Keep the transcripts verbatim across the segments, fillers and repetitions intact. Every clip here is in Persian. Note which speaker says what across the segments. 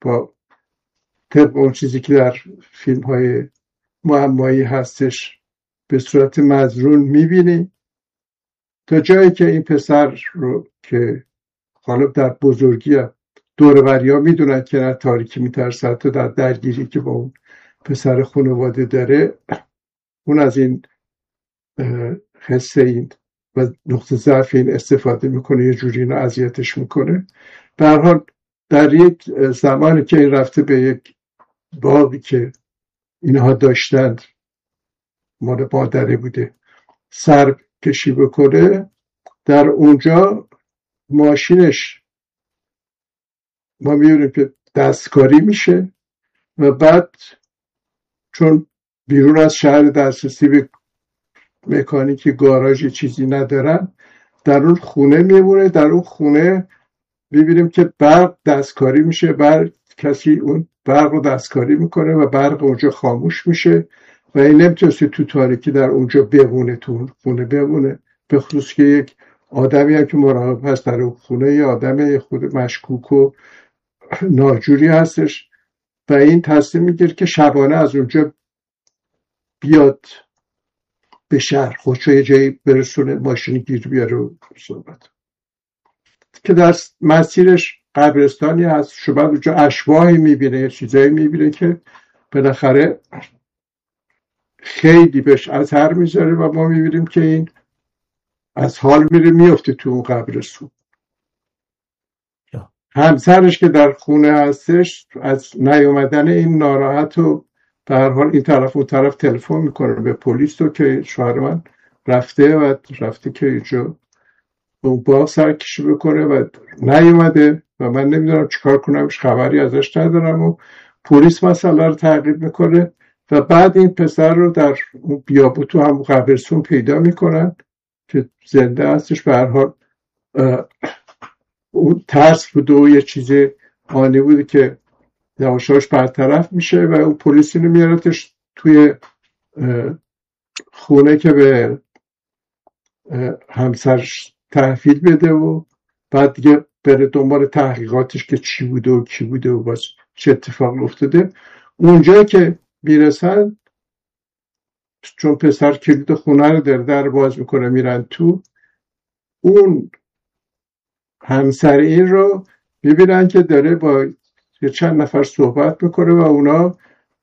Speaker 1: با طبق اون چیزی که در فیلم های معمایی هستش به صورت مظنون میبینی، تا جایی که این پسر رو که حالا در بزرگی دور و بریا میدونن که نه تاریکی میترسه، حتی در درگیری که با اون پسر خانواده داره، اون از این حس این و نقطه ضعف این استفاده میکنه، یه جوری اینو اذیتش میکنه. به هر حال در یک زمانی که این رفته به یک باغی که اینها داشتند، مال مادره بوده، سر کشی بکنه، در اونجا ماشینش ما میبینیم که دستکاری میشه و بعد چون بیرون از شهر دسترسی به مکانیکی گاراژی چیزی ندارن، در اون خونه میمونه. در اون خونه میبینیم که برق دستکاری میشه، برق کسی اون برق رو دستکاری میکنه و برق اونجا خاموش میشه و این نمیتونسته تو تاریکی در اونجا بمونه، تو اون خونه بمونه، به خصوص که یک آدمی هم که مراقب هست در اون خونه، یه آدم خود مشکوک و ناجوری هستش و این تصمیم میگیره که شبانه از اونجا بیاد به شهر، خودشو یه جایی برسونه، ماشینی گیر بیاره و صحبت که در مسیرش قبرستانی هست، شما اونجا اشباحی میبینه، یه چیزایی میبینه که بالاخره خیلی بهش اثر میذاره و ما میبینیم که این از حال میره میفته تو اون قبرستون. همسرش که در خونه هستش از نیومدن این ناراحت و به هر حال این طرف اون طرف تلفن میکنه به پلیس و که شوهر من رفته و رفته که اینجا اون باغ سرکشی بکنه و نیومده و من نمیدونم چیکار کنم، خبری ازش ندارم و پلیس مسئله رو تعقیب میکنه و بعد این پسر رو در اون بیابون تو هم قبرستون پیدا میکنن که زنده هستش. به هر حال اون ترس بود و یه چیز آنی بود که یواشاش برطرف میشه و اون پلیس اینو میارتش توی خونه که به همسرش تحویل بده و بعد دیگه بره دنبال تحقیقاتش که چی بوده و کی بوده و باز چه اتفاق افتاده. اونجا که میرسن، چون پسر کلید خونه رو در در باز میکنه میرن تو، اون همسر این رو میبینن که داره با یه چند نفر صحبت میکنه و اونا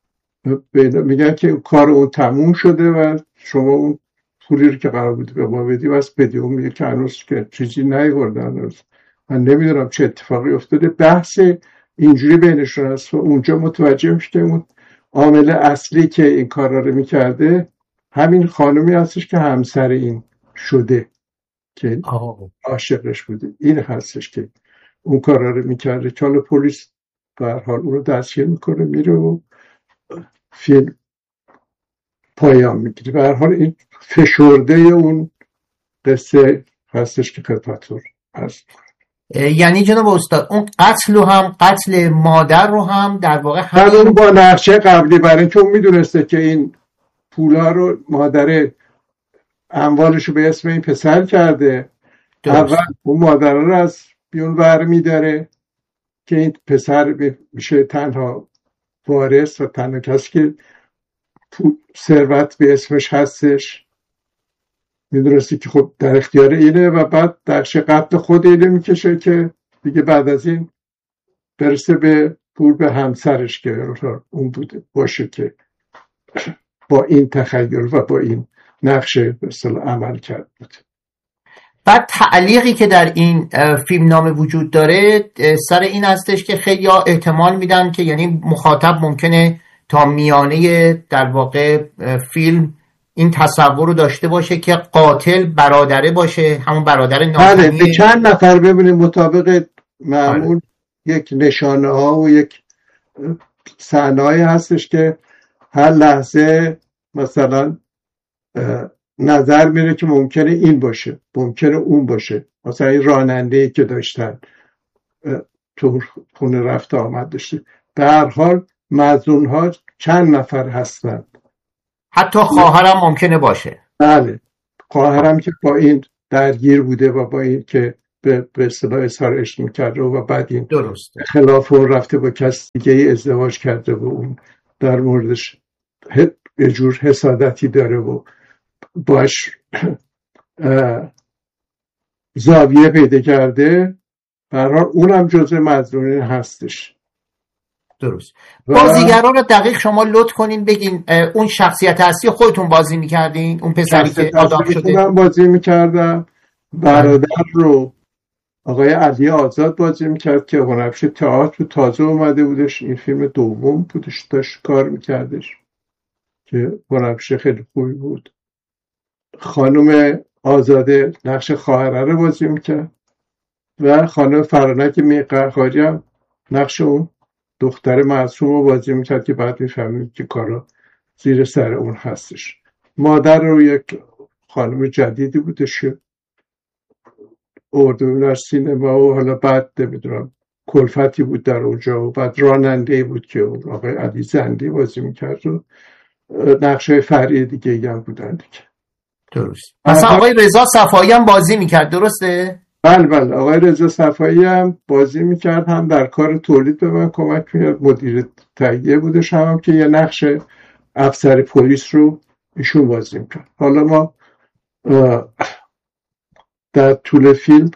Speaker 1: میگن که کار اون تموم شده و شما اون پولی رو که قرار بوده به ما بدی بس بدی. اون میگه که هنوز که چیزی نیوردن، من نمیدونم چه اتفاقی افتاده. بحث اینجوری بینشون هست و اونجا متوجه میشه که اون عامل اصلی که این کارا رو میکرده همین خانمی هستش که همسر این شده که عاشقش بوده. این هستش که اون کارا رو میکرده که حالا پلیس به هر حال اون رو دستگیر میکنه، میره و فیلم پایان میگیره. به هر حال این فشرده اون قصه هستش که خدمتتون هست.
Speaker 2: یعنی جناب استاد اون قتل رو هم، قتل مادر رو هم در واقع
Speaker 1: همین با نقشه قبلی، برای اینکه اون میدونسته که این پولا رو مادر اموالش رو به اسم این پسر کرده، اول اون مادر رو از بیون ور میداره که این پسر میشه تنها وارث و تنها کسی که ثروت به اسمش هستش. میدونستی که خب در اختیار اینه و بعد نقشه قتل خود اینه میکشه که دیگه بعد از این برسه به پول به همسرش که اون بوده باشه که با این تخیل و با این نقشه به اصطلاح عمل کرد بود.
Speaker 2: بعد تعلیقی که در این فیلم نامه وجود داره سر این هستش که خیلی ها احتمال میدن که یعنی مخاطب ممکنه تا میانه در واقع فیلم این تصور رو داشته باشه که قاتل برادره باشه، همون برادر ناتنی.
Speaker 1: بله، به چند نفر ببینیم مطابق معمول یک نشانه ها و یک صحنه‌ای هستش که هر لحظه مثلا نظر میره که ممکنه این باشه، ممکنه اون باشه. مثلا این راننده‌ای که داشتن تو خونه رفت آمد داشته. به هر حال مظنون ها چند نفر هستن،
Speaker 2: حتی خواهرم ممکنه باشه.
Speaker 1: بله، خواهرم که با این درگیر بوده و با این که به به اصطلاح اظهار عشق میکرده و بعد این
Speaker 2: درسته
Speaker 1: خلاف اون رفته با کس دیگه ای ازدواج کرده و اون در موردش یه جور حسادتی داره و باش زاویه پیدا کرده. به هر حال اونم جزء مظنونین هستش.
Speaker 2: درست. بازیگرا رو دقیق شما لطف کنین بگین. اون شخصیت اصلی خودتون بازی میکردین؟ اون پسری که آدم شده؟
Speaker 1: من بازی میکردم. برادر رو آقای علی آزاد بازی میکرد که هنرپیشه تئاتر تازه اومده بودش، این فیلم دوم بودش داشت کار میکردش که هنرپیشه خیلی خوبی بود. خانم آزاده نقش خواهره رو بازی میکرد و خانم فرانک میرقهاری هم نقش اون دختر معصوم رو بازی میکرد که بعد میفهمید که کارا زیر سر اون هستش. مادر رو یک خانم جدیدی بودش که اردوین از سینما و حالا بعد نمیدونم کلفتی بود در اونجا و بعد راننده بود که آقای علی زندی بازی میکرد و نقشه فرعی دیگه هم بودن دیگه.
Speaker 2: درست. مثلا آقای رضا صفایی هم بازی میکرد درسته؟
Speaker 1: بله بله آقای رضا صفایی هم بازی میکرد، هم در کار تولید به من کمک میکرد، مدیر تهیه بودش، هم, هم که یه نقش افسر پلیس رو ایشون بازی میکرد. حالا ما در طول فیلم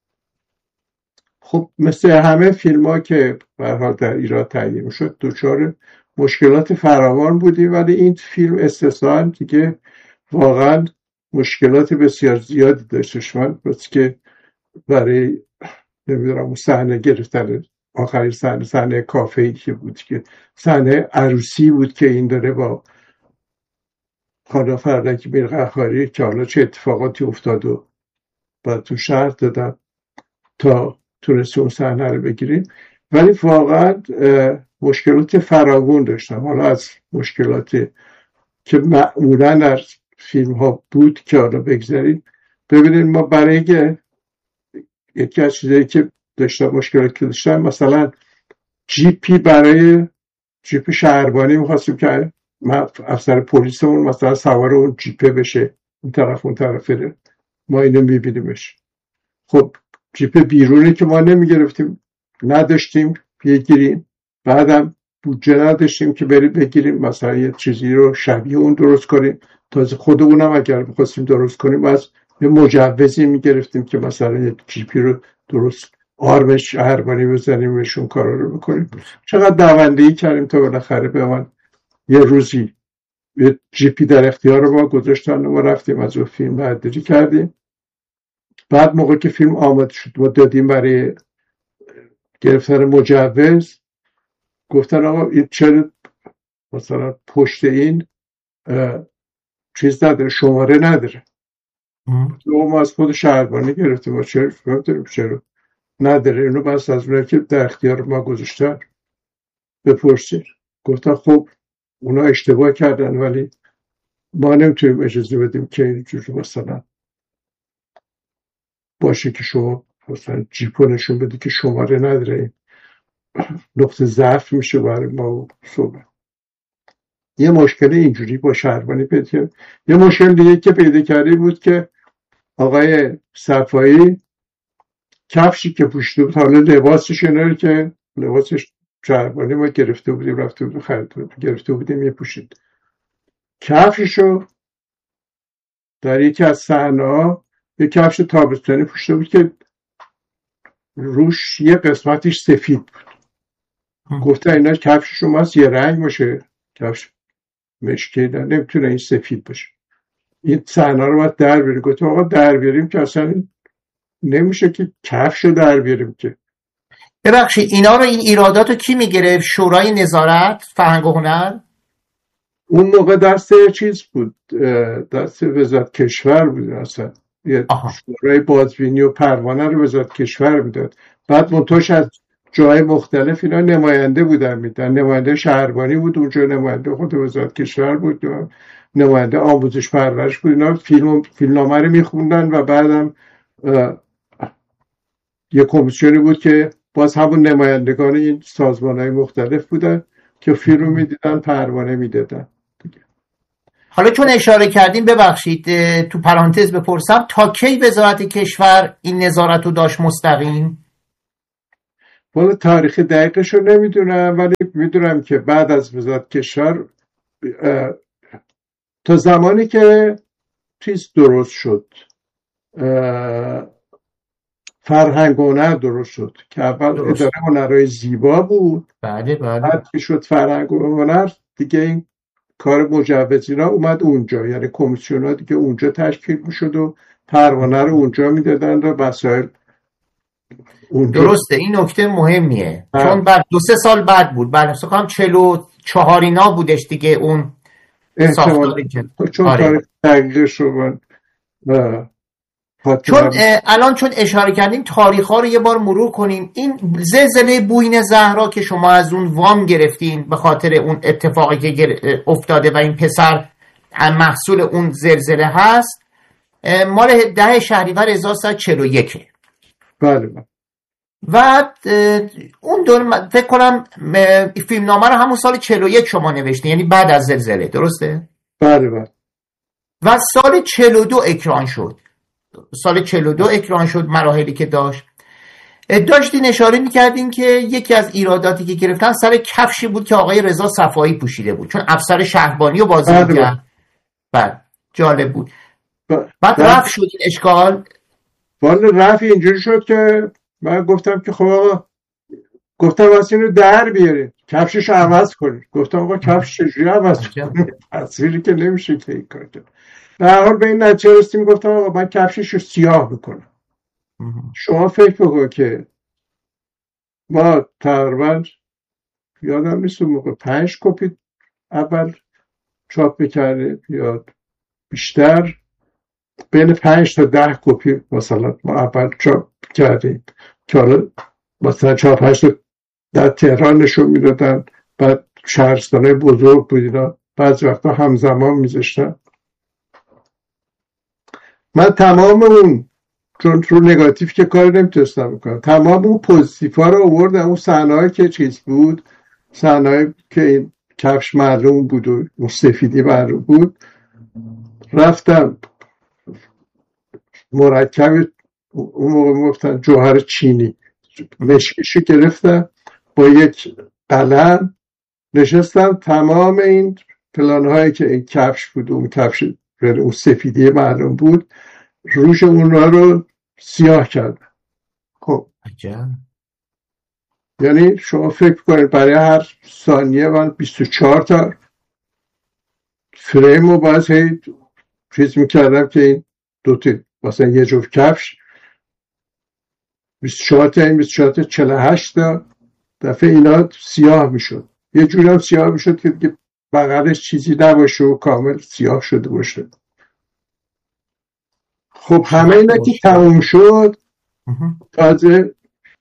Speaker 1: خب مثل همه فیلم ها که به هر حال در ایران تهیه میشد دچار مشکلات فراوان بودیم، ولی این فیلم استثناء دیگه واقعا مشکلات بسیار زیادی داشتش. من بس که برای نمیدونم اون صحنه گرفتن آخرین صحنه صحنه کافه‌ای که بود که صحنه عروسی بود که این داره با خانم فرانک میرقهاری که حالا چه اتفاقاتی افتاد و بعد تو شرح دادم تا تونستیم اون صحنه رو بگیریم، ولی واقعا مشکلات فراوان داشتم. حالا از مشکلات که معمولا در فیلم ها بود که حالا بگذاریم. ببینید ما برای یکی از چیزایی که داشتم مشکلات که داشتم مثلا جیپی برای جیپ شهربانی میخواستیم که افسر پلیسمون مثلا سوار اون جیپه بشه اون طرف اون طرف بره، ما اینو میبینیمش. خب جیپ بیرونی که ما نمیگرفتیم نداشتیم بگیریم، بعدم بودجه نداشتیم که بریم بگیریم مثلا یه چیزی رو شبیه اون درست کنیم. تازه خودمونم اگر میخواستیم درست کنیم از یه مجوزی میگرفتیم که مثلا یه جیپی رو درست آرم شهربانی بزنیم بهشون کارا رو بکنیم. چقدر دوندهی کردیم تا بالاخره به من یه روزی یه جیپی در اختیار ما گذاشتن و ما رفتیم از اون فیلم برداری کردیم. بعد موقع که فیلم آماده شد ما دادیم برای گرفتن مجوز، گفتن آقا این چرا مثلا پشت این چیز نداره، شماره نداره. تو ما از خود شهربانی گرفتیم ما چرا چرا نداره، اینو بس از اونایی که در اختیار ما گذاشتن بپرسید. گفتن خب اونا اشتباه کردن ولی ما نمیتونیم اجازه بدیم که اینجوری مثلا باشه که شما مثلا جیپو نشون بدی که شماره نداره، نقطه ضعف میشه برای ما صحبت. یه مشکل اینجوری با شهربانی پیدا کرد. یه مشکل دیگه که پیدا کردی بود که آقای صفایی کفشی که پوشیده بود، حالا لباسش اینه که لباسش شهربانی ما گرفته بودیم رفته بودیم خرید گرفته بودیم یه پوشید، کفششو در یکی از صحنه‌ها یه کفش تابستانی پوشیده بود که روش یه قسمتش سفید بود. گفته اینا کفششون ماست یه رنگ باشه، کفش مشکی نه نمیتونه این سفید باشه، این صحنه رو باید در بیاریم. گفتم آقا در بیاریم که اصلا نمیشه که کفشو در بیاریم که.
Speaker 2: ببخشید اینا رو این ایراداتو کی میگرفت؟ شورای نظارت فرهنگ و هنر
Speaker 1: اون موقع دست چیز بود، دست وزارت کشور بود، اصلا یه شورای بازبینی و پروانه رو وزارت کشور میداد. بعد منتاش از جای مختلف اینا نماینده بودن میدن، نماینده شهربانی بود اونجا، نماینده خود وزارت کشور بود، نماینده آموزش پرورش بود. اینا فیلم فیلمنامه رو میخوندن و بعدم یه کمیسیونی بود که باز همون نمایندگان این سازمان‌های مختلف بودن که فیلم میدیدن پروانه میدادن.
Speaker 2: حالا چون اشاره کردیم ببخشید تو پرانتز بپرسم تا کی وزارت کشور این نظارت رو داشت مستقیم؟
Speaker 1: والا تاریخ دقیقش رو نمیدونم، ولی میدونم که بعد از وزارت کشور تا زمانی که چیز درست شد، فرهنگ و هنر درست شد که اول درست. اداره هنرهای زیبا بود،
Speaker 2: بله بله.
Speaker 1: بعد که شد فرهنگ و هنر دیگه این کار مجوزینا اومد اونجا، یعنی کمیسیونا دیگه اونجا تشکیل میشد و پروانه رو اونجا میدادن و وسایل اونجا.
Speaker 2: درسته، این نکته مهمیه ها. چون بعد دو سه سال بعد بود، بعد فکر کنم چهل و چهار اینا بودش دیگه اون ساختاری که
Speaker 1: چون
Speaker 2: آره.
Speaker 1: تاریخ دقیقش رو من
Speaker 2: چون الان چون اشاره کردیم تاریخ ها رو یه بار مرور کنیم. این زلزله بوین زهرا که شما از اون وام گرفتین به خاطر اون اتفاقی که افتاده و این پسر محصول اون زلزله هست، مال ده شهریور هزار و سیصد و چهل و یک.
Speaker 1: بله بله.
Speaker 2: و اون دور فکر کنم فیلم نامه رو همون سال چهل و یک شما نوشتین، یعنی بعد از زلزله، درسته؟
Speaker 1: بله بله.
Speaker 2: و سال چهل و دو اکران شد. سال چهل و دو اکران شد، مراحلی که داشت. داشتین اشاره میکردین که یکی از ایراداتی که گرفتن سر کفشی بود که آقای رضا صفایی پوشیده بود، چون افسر شهربانی رو بازی میکرد. بله جالب بود. بعد رفت شد این اشکال.
Speaker 1: والا رفت اینجوری شد که من گفتم که خب آقا، گفتم واسه اینو در بیارید کفشش عوض کنید. گفتم آقا کفش چجوری عوض کنید؟ تصویری که نمیشه که این کار کرد. در حال به این نتیجه رسیدیم، گفتم آقا من کفشش رو سیاه میکنم. شما فکر بکن که ما تقریبا یادم نیست اون موقع پنج کپی اول چاپ میکردیم یا بیشتر، بین پنج تا ده کپی مثلا ما اول چاپ کردیم که حالا مثلا چهار پنج تا در تهران نشون میدادن، بعد شهرستانه بزرگ بود اینا بعضی وقتا همزمان میذاشتن. من تمام اون، چون رو نگاتیو که کاری نمیتونستم بکنم، تمام اون پوزیتیف ها رو آوردم. اون صحنه‌ای که چیز بود، صحنه‌ای که این کفش معلوم بود و اون سفیدی معلوم بود، رفتم مرکب اون موقع گفتن جوهر چینی مشکیشو گرفتم با یک قلم نشستم تمام این پلان‌هایی که این کفش بود، اون کفش اون سفیدی معلوم بود، روش اونها رو سیاه کردم. خب
Speaker 2: عجب.
Speaker 1: یعنی شما فکر کنید برای هر ثانیه من بیست و چهار تا فریم رو باز هی چیز میکردم که این دوتا مثلا یه جفت کفش بیست و چهار تا این بیست و چهار تا چهل و هشت تا دفعه اینا سیاه میشد. یه جوری هم سیاه میشد که دیگه بغلش چیزی نباشه و کامل سیاه شده باشه. خب همه اینا که تموم شد، تازه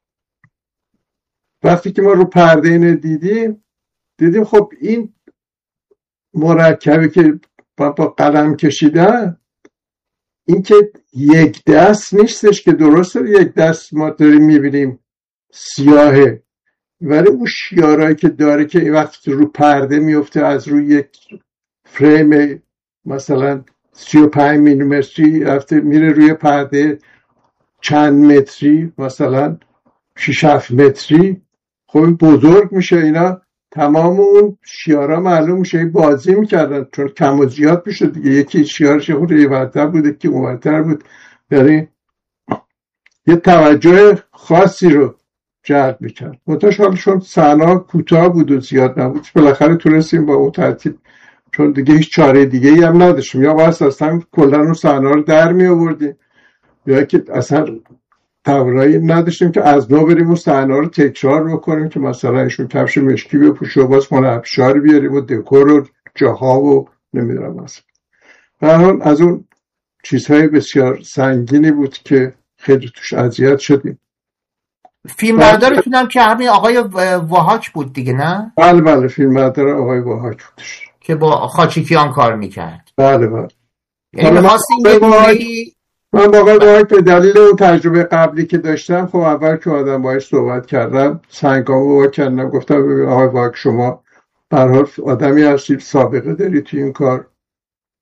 Speaker 1: وقتی که ما رو پرده اینو دیدیم دیدیم خب این مرکبی که با قلم کشیدن این که یک دست نیستش که درسته یک دست ما داریم میبینیم سیاهه، ولی اون شیارایی که داره که این وقتی رو پرده میفته از روی یک فریم مثلا سی و پنج میلیمتری رفته میره روی پرده چند متری، مثلا شش هفت متری، خب بزرگ میشه. اینا تمام اون شیارا معلوم میشه بازی میکردن چون کم و زیاد میشه دیگه، یکی شیارش خود ایورتر بود یکی اونورتر بود، یعنی یه توجه خاصی رو جلب میکرد. متأسفانه صحنه کوتاه بود و زیاد نبود، بالاخره تونستیم با اون ترتیب، چون دیگه هیچ چاره دیگه ای هم نداشتیم، یا باید اصلا کلا اون صحنه رو در می آوردیم یا که اصلا توانایی نداشتیم که از نو بریم اون صحنه رو تکرار بکنیم که مثلا ایشون کفش مشکی بپوشه و باز خونه ابشار بیاریم و دکور و جاها و نمیدونم اصلا. در حال از اون چیزهای بسیار سنگینی بود که خیلی توش اذیت شدیم.
Speaker 2: فیلم بردارتونم که همین آقای واهاک بود دیگه، نه؟
Speaker 1: بله بله فیلم بردار آقای واهاک بودش
Speaker 2: که با خاچیکیان کار میکرد.
Speaker 1: بله بله.
Speaker 2: یعنی می‌خواستیم یه جوری
Speaker 1: من با آقای واهاک به دلیل اون تجربه قبلی که داشتم، خب اول که آدم باهاش صحبت کردم سنگامو وا کردم، گفتم ببین آقای واهاک شما به هر حال آدمی هستید سابقه داری تو این کار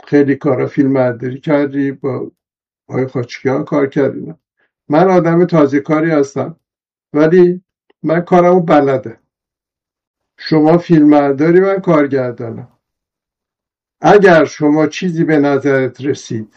Speaker 1: خیلی کارا فیلم برداری کردی، با آقای خاچکیان کار کردی. من آدم تازه کاری هستم ولی من کارمو بلده. شما فیلم برداری، من کارگردانم. اگر شما چیزی به نظرت رسید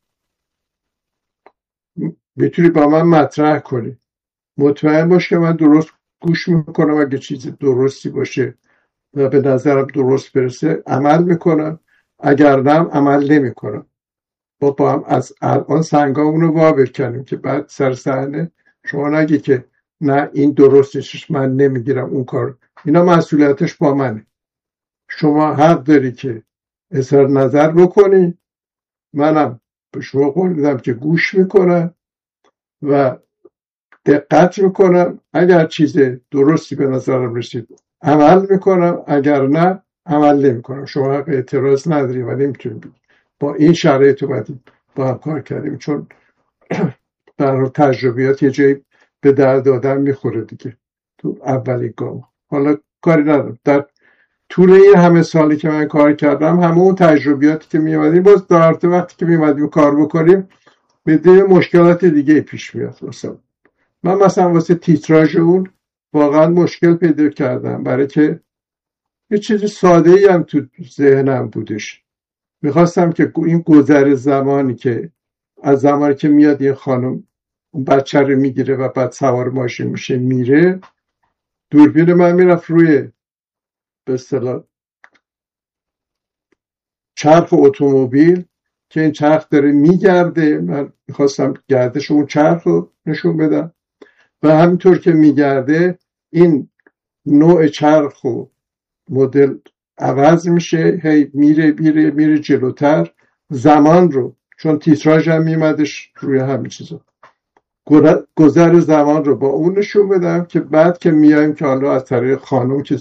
Speaker 1: میتونی با من مطرح کنی، مطمئن باش که من درست گوش میکنم. اگه چیز درستی باشه و به نظرم درست برسه عمل میکنم، اگر نه عمل نمیکنم. با با هم از الان سنگامون رو وا بکنیم که بعد سر صحنه شما نگی که نه این درست نیستش، من نمیگیرم اون کار. اینا مسئولیتش با منه. شما حق داری که اظهار نظر بکنی، منم به شما قول میدم که گوش میکنم و دقت میکنم. اگر چیز درستی به نظرم رسید عمل میکنم، اگر نه عمل نمیکنم. شما حق اعتراض نداری و نمیتونی بگی با این شرایط اومدیم با هم کار کردیم، چون در تجربیات یه جایی به درد آدم میخوره دیگه تو اولین گام. حالا کاری ندارم، در طول این همه سالی که من کار کردم همه اون تجربیاتی که میومدیم باز در وقتی که میومدیم کار بکنیم بدون مشکلات دیگه پیش میاد. مثلا من مثلا واسه تیتراژ اون واقعا مشکل پیدا کردم، برای که یه چیز ساده ای هم تو ذهنم بودش. میخواستم که این گذر زمانی که از زمانی که میاد یه خانم اون بچه رو میگیره و بعد سوار ماشین میشه میره، دوربین من میرفت روی به اصطلاح چرخ اتومبیل که این چرخ داره میگرده. من میخواستم گردش اون چرخ رو نشون بدم و همینطور که میگرده این نوع چرخ و مدل عوض میشه، هی میره میره میره جلوتر. زمان رو، چون تیتراژ هم میمدش روی همین چیزا، گذر زمان رو با اون نشون بدم که بعد که میایم که حالا از طریق خانم که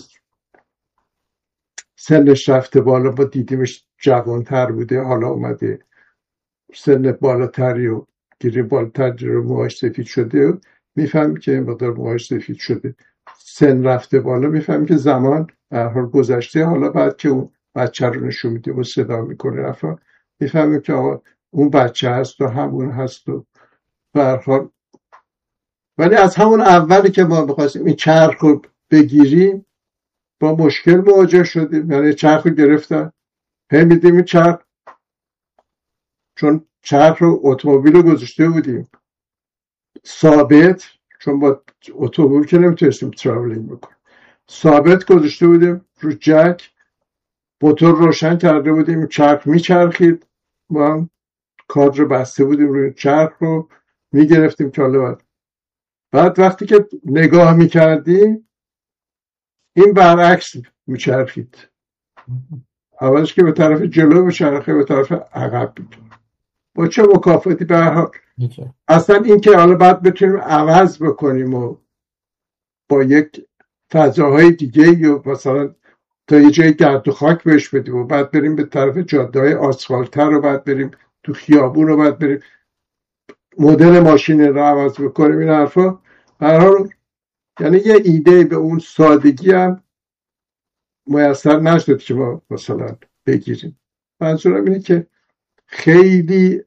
Speaker 1: سنش رفته بالا، با دیدیمش جوانتر بوده، حالا اومده سن بالاتری و گیری بالاتری رو موهاش سفید شده، میفهم که مقدار موهاش سفید شده، سن رفته بالا، میفهم که زمان در حال گذشته. حالا بعد که اون بچه رو نشون میده و صدا میکنه رفا، میفهمیم که آقا اون بچه هست و همون هست و به هر حال. ولی از همون اولی که ما بخواستیم این چرخ رو بگیریم با مشکل مواجه شدیم. یعنی چرخ رو گرفتن، هی میدیم این چرخ، چون چرخ رو اتومبیل رو گذاشته بودیم ثابت، چون با اتومبیل که نمیتونستیم تراولینگ بکنیم، ثابت گذاشته بودیم رو جک، موتور روشن کرده بودیم، چرخ میچرخید، ما هم کادر بسته بودیم روی چرخ رو میگرفتیم که حالا بعد بعد وقتی که نگاه میکردیم این برعکس میچرخید. اولش که به طرف جلو میچرخه، به طرف عقب میچرخه. با چه مکافاتی؟ به هر حال اصلا این که حالا بعد بتونیم عوض بکنیم و با یک فضاهای دیگه یا مثلا تا یه جای گرد و خاک بهش بدیم و بعد بریم به طرف جاده‌های آسفالت‌تر و بعد بریم تو خیابون و بعد بریم مدل ماشین رو عوض بکنیم، این حرفا به هر حال یعنی یه ایده به اون سادگی هم میسر نشد که ما مثلا بگیریم. منظورم اینه که خیلی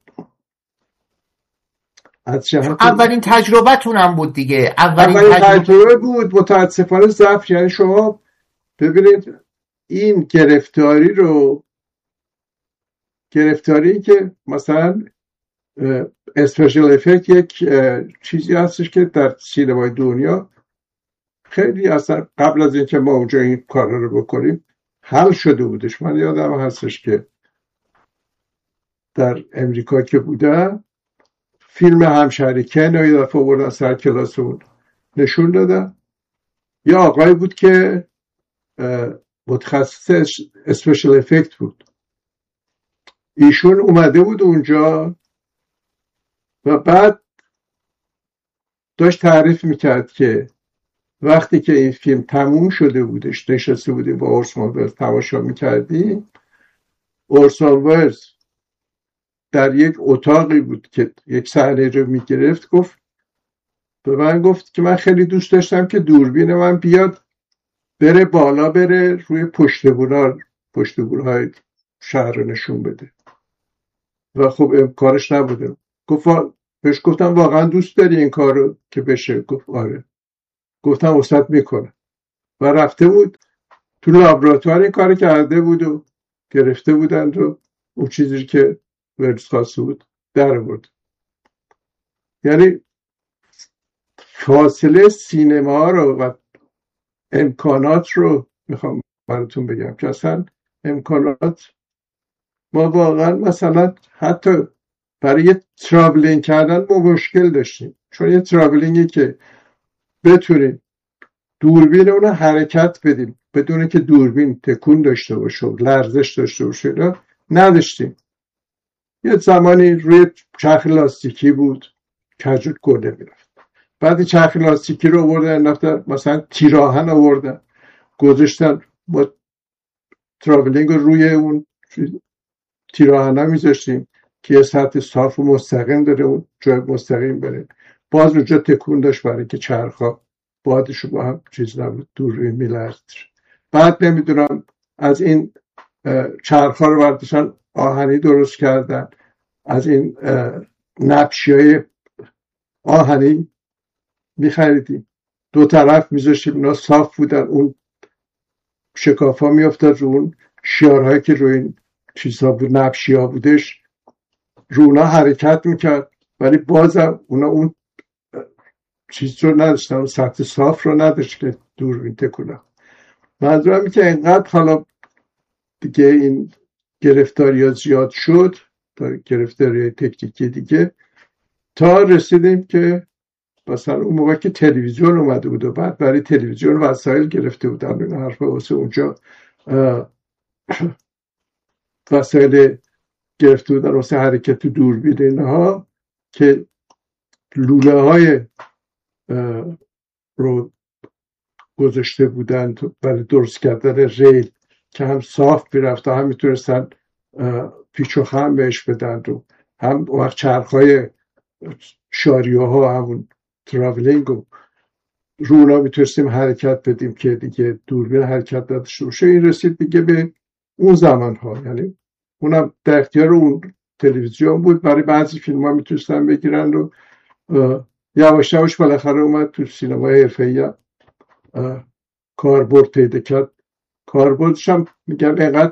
Speaker 1: از جهت
Speaker 2: اولین تجربتون هم بود دیگه، اولین,
Speaker 1: اولین
Speaker 2: تجربه...
Speaker 1: تجربه بود. متاسفانه ضعف. یعنی شما ببینید این گرفتاری رو، گرفتاری که مثلا اسپیشال افکت یک چیزی هستش که در سینمای دنیا خیلی اصلا قبل از اینکه ما اونجا این کار رو بکنیم حل شده بودش. من یادم هستش که در امریکا که بودم فیلم همشهری کن رو یه دفعه بردن سر کلاسمون نشون دادن. یه آقای بود که متخصص اسپیشال افکت بود، ایشون اومده بود اونجا و بعد داشت تعریف میکرد که وقتی که این فیلم تموم شده بودش، نشسته بودیم با اورسون ویلز تماشا میکردیم، اورسون ویلز در یک اتاقی بود که یک صحنه رو میگرفت، گفت به من گفت که من خیلی دوست داشتم که دوربین من بیاد بره بالا، بره روی پشت بونا، پشت بونهای شهر رو نشون بده. و خب امکانش نبوده. گفت بهش گفتم واقعا دوست داری این کارو که بشه؟ گفت آره. گفتم استاد میکنه و رفته بود تو لابراتوار این کار کرده بود و گرفته بودند و اون چیزی که ورز خواسته بود در بود. یعنی فاصله سینما رو و امکانات رو میخوام براتون بگم که اصلا امکانات ما واقعا مثلا حتی برای یه ترابلینگ کردن ما مشکل داشتیم، چون یه ترابلینگی که بتونیم دوربین اون حرکت بدیم بدون که دوربین تکون داشته باشه و لرزش داشته باشه را نداشتیم. یه زمانی روی چرخ لاستیکی بود کجوت گله میرفت، بعد چرخ لاستیکی رو آوردن رفتن مثلا تیراهن آوردن گذاشتن با ترابلینگ رو روی اون تیراهن میذاشتیم که یه سطح صاف و مستقیم داره اون جای مستقیم بره، باز اونجا تکون داشت برای که چرخا بادشو با هم چیز نبود دور روی میلرد. بعد نمیدونم از این چرخا رو برداشتن آهنی درست کردن، از این نبشی های آهنی میخریدیم دو طرف میذاشتیم اینا صاف بودن، اون شکافا میافتاد رو اون شیارهایی که روی این چیزها بود نبشی ها بودش رو اونا حرکت میکرد، ولی بازم اونا اون چیز رو نداشتن، اون سطح صاف رو نداشت که دوربین تکونه. منظورم این که اینقدر حالا دیگه این گرفتاری ها زیاد شد تا گرفتاری تکنیکی دیگه تا رسیدیم که مثلا اون موقع که تلویزیون اومده بود و بعد برای تلویزیون وسایل گرفته بودن این حرفه واسه اونجا وسایل گرفته بودن واسه حرکت دوربین اینها که لوله های رو گذاشته بودن برای درست کردن ریل که هم صاف میرفت هم میتونستن پیچ و خم بهش بدن و هم وقت چرخهای شاریوه ها همون تراولینگ و رو اونا میتونستیم حرکت بدیم که دیگه دوربین حرکت نداشته باشه. این رسید دیگه به اون زمان ها، یعنی اونم در اختیار اون تلویزیون بود، برای بعضی فیلم ها میتونستن بگیرن و یواش یواش بالاخره اومد تو سینمای حرفه‌ای کاربرد پیدا کرد. کاربردش هم میگم اینقدر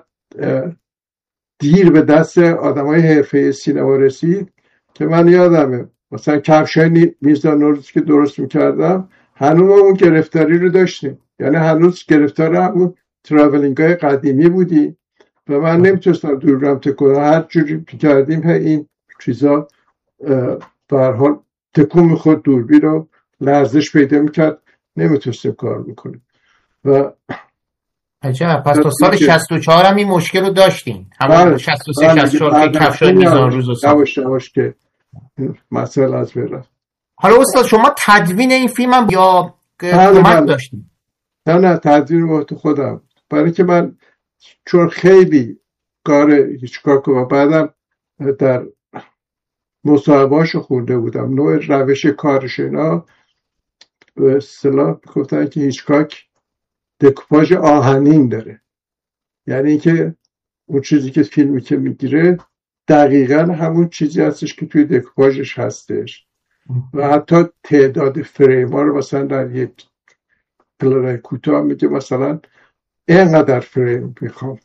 Speaker 1: دیر به دست آدمای حرفه‌ای سینما رسید که من یادمه مثلا کفشای میزان نوروز که درست میکردم هنوز اون گرفتاری رو داشتیم، یعنی هنوز گرفتار همون تراولینگ های قدیمی بودی و من نمیتونستم دوربینم تکون هر جوری کردیم این چیزا به هر حال تکون میخورد، دوربین رو لرزش پیدا میکرد، نمیتونستیم کار میکنیم. و
Speaker 2: عجب، پس تا سال شصت و چهار هم این مشکل رو داشتیم، همون شصت و سه شصت و چهار که کفشای میزان روز و سال
Speaker 1: یواش یواش که مسئله از بره.
Speaker 2: حالا استاد شما تدوین این فیلم هم یا کمک داشتیم؟
Speaker 1: نه نه تدوین با تو خودم، برای که من چون خیلی کار هیچکاک و بعدم در مصاحبهاشو خونده بودم نوع روش کارش اینا به اصطلاح گفتن که هیچکاک دکوپاژ آهنین داره، یعنی اینکه اون چیزی که فیلمی که میگیره دقیقاً همون چیزی هستش که توی دکوپاژش هستش و حتی تعداد فریم ها رو مثلا در یک پلان کوتاه میگه مثلا اینقدر فریم میخوام،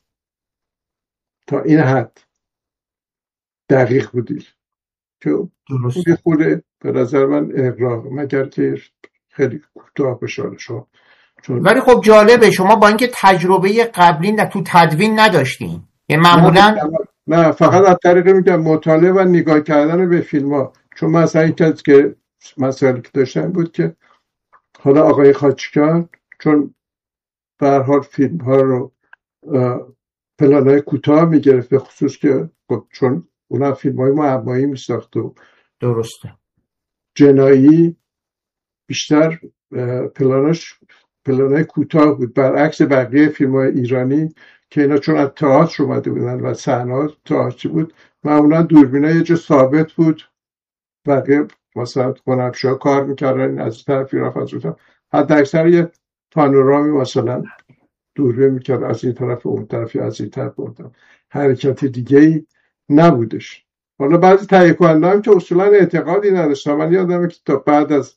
Speaker 1: تا این حد دقیق بودی که اون خوده به نظر من اغراق، مگر که خیلی کوتاه بشه شما.
Speaker 2: ولی خب جالبه شما با اینکه تجربه قبلی تو تدوین نداشتین، یعنی معمولا
Speaker 1: نه فقط از طریق میگم مطالعه و نگاه کردن به فیلم ها، چون مثلا این که مسائلی که داشتن بود که حالا آقای خاچکیان چون به هر حال فیلم ها رو پلان های کوتاه میگرفت، به خصوص که چون اونا فیلم های معمایی میساخت و
Speaker 2: درسته
Speaker 1: جنایی بیشتر پلاناش پلانای کوتاه بود، برعکس بقیه فیلم های ایرانی که اینا چون از تئاتر اومده بودن و صحنه تئاتری بود معمولا دوربینا یه جا ثابت بود، بقیه مثلا هنرپیشه‌ها کار میکردن از این طرف رفت از اون طرف، حتی اکثر یه پانورامی مثلا دوربین میکرد از این طرف اون طرف از این طرف اون طرف، حرکت دیگه ای نبودش. حالا بعضی تهیه کننده هم که اصولا اعتقادی نداشتن. من یادمه که تا بعد از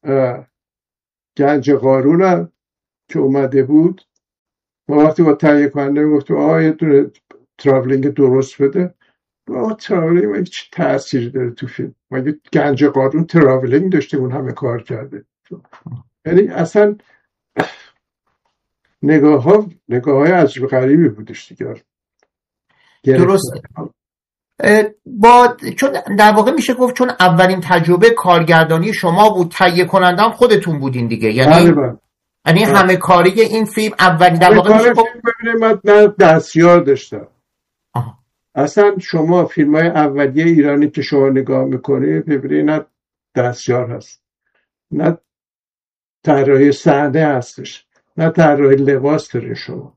Speaker 1: گنج قارون هم که اومده بود، ما وقتی با تهیه کننده گفتیم آه یه دونه تراولینگ درست بده، آه تراولینگ مگه چه تأثیری داره تو فیلم؟ مگه گنج قارون تراولینگ داشته اون همه کار کرده؟ یعنی اصلا نگاه ها نگاه های عجیب غریبی بودش دیگر.
Speaker 2: درست. با چون در واقع میشه گفت چون اولین تجربه کارگردانی شما بود، تهیه کننده هم خودتون بودین دیگه، یعنی یعنی همه کاری این فیلم اولین در واقع میشه گفت.
Speaker 1: ببینید من نه دستیار داشتم. آه. اصلا شما فیلم های اولیه ایرانی که شما نگاه میکنید ببینید نه دستیار هست، نه طراحی صحنه هستش، نه طراحی لباس دارین شما.